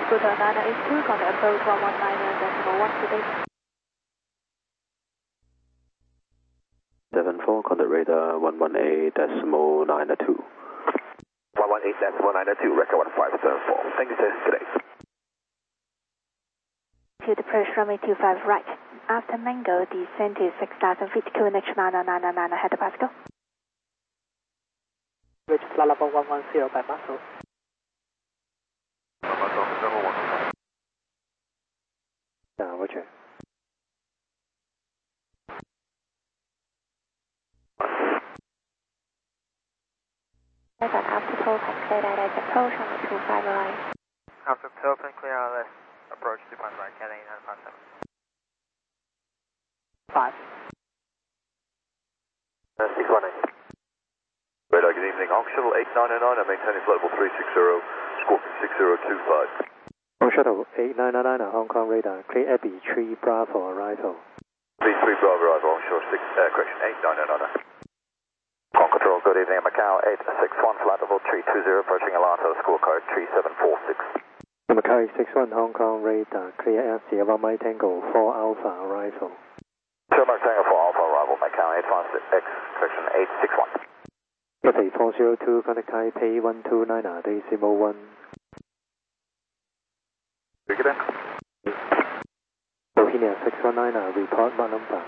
Scooter 982, contact approach 119.1 today. 74, contact radar 118.902. 118.902, record 1574. Thank you, sir. Today. To the approach runway 25 right. After Mango, descend to 6,000 feet, QNH 9999 hectopascal. Reach flight level 110 by muscle. Roger. After Tolpan, clear direct approach runway 25 right. After Tolpan, clear ILS, approach 25 right, heading 957. 5. 618. Radar, good evening. Hong Shuttle 8999, I'm maintaining flight level 360, Scorpion 6025. Hong Shuttle 8999, Hong Kong radar, clear Abbey 3 Bravo arrival. V3 Bravo arrival, onshore correction 8999. Hong Control, good evening. Macau 861, flight level 320, approaching Atlanta, scorecard 3746. Macau 861, Hong Kong radar, clear FC 1 Mike Tango 4 Alpha arrival. 2 Mike Tango 4 Alpha arrival, Macau 856, correction 861. Cathay 402, contact Taipei 129, decimal 1. Good day. Bohemia 619, report my number.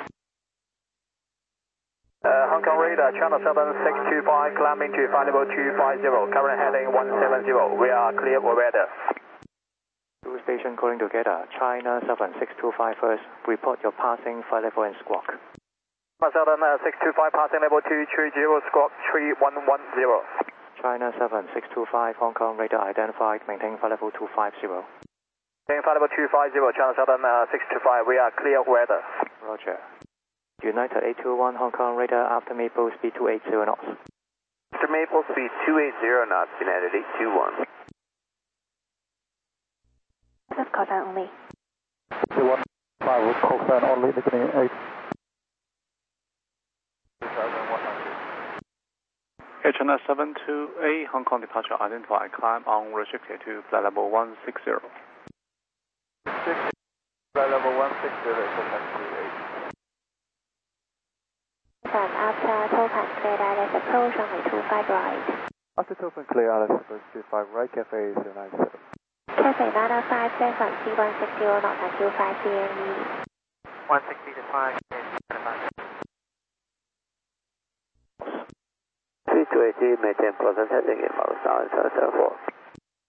Hong Kong radar, channel 7625, climbing to flight level 250, current heading 170. We are clear for weather. Two station calling together, China 7625 first, report your passing flight level and squawk. Southern 625, passing level 230, squawk 3110. China 7625, Hong Kong radar identified, maintain flight level 250. Maintain flight level 250, China Southern 625, we are clear weather. Roger. United 821, Hong Kong radar after Maple speed 280 knots. After Maple speed 280 knots, United 821. That's call sign only. 215 will call sign only, beginning 8. HNS 728, Hong Kong departure identified, climb on restricted to flight level 160. Flight level 160, contact 28. After Tolpan, clear direct approach runway 25 right. After Tolpan, clear ILS approach 25 right, Cafe 097. Cafe 905, clear flight C160 knots at 25 CME. 160 to 5, 328, maintain present heading in Mars 774.